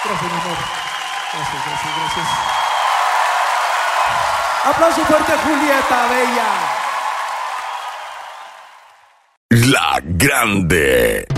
Gracias, mi amor. Gracias, gracias, gracias. Aplauso fuerte a Julieta Bella. La Grande.